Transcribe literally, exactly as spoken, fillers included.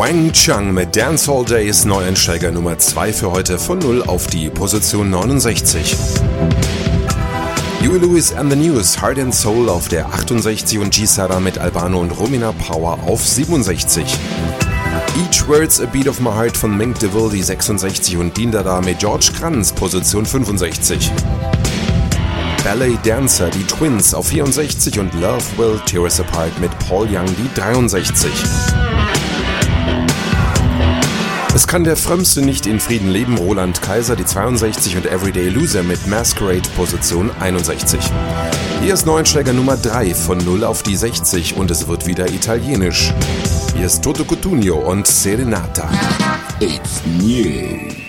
Wang Chung mit Dance All Day ist Neueinsteiger Nummer zwei für heute, von null auf die Position neunundsechzig. Huey Lewis and the News, Heart and Soul auf der achtundsechzig und G-Sara mit Albano und Romina Power auf siebenundsechzig. Each Word's a Beat of My Heart von Mink DeVille, die sechsundsechzig, und Dean Dada mit George Kranz, Position fünfundsechzig. Ballet Dancer, die Twins auf vierundsechzig und Love Will Tear Us Apart mit Paul Young, die dreiundsechzig. Es kann der Frömmste nicht in Frieden leben, Roland Kaiser, die zweiundsechzig, und Everyday Loser mit Masquerade, Position einundsechzig. Hier ist Neueinsteiger Nummer drei, von null auf die sechzig, und es wird wieder italienisch. Hier ist Toto Cutugno und Serenata. It's new.